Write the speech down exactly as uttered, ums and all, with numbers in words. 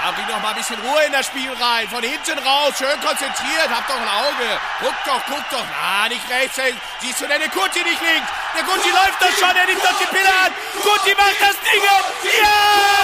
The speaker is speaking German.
Ja, bring doch mal ein bisschen Ruhe in das Spiel rein. Von hinten raus, schön konzentriert. Hab doch ein Auge. Guck doch, guck doch. Na, nicht rechts. Siehst du denn den Kuti nicht links? Der Kuti läuft doch schon. Er nimmt doch die Pille an. Kuti macht das Ding. Ja!